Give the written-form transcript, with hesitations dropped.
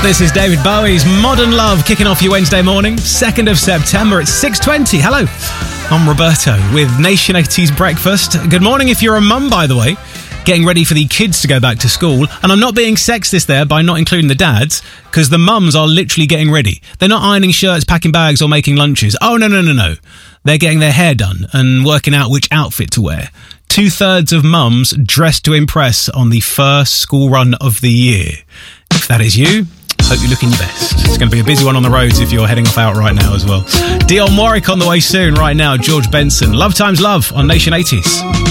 This is David Bowie's Modern Love kicking off your Wednesday morning, 2nd of September at 6:20. Hello, I'm Roberto with Nation 80s Breakfast. Good morning if you're a mum, by the way, getting ready for the kids to go back to school. And I'm not being sexist there by not including the dads, because the mums are literally getting ready. They're not ironing shirts, packing bags or making lunches. Oh, no. They're getting their hair done and working out which outfit to wear. 2/3 of mums dressed to impress on the first school run of the year. If that is you, hope you're looking your best. It's going to be a busy one on the roads if you're heading off out right now as well. Dionne Warwick on the way soon. Right now, George Benson. Love Times Love on Nation 80s.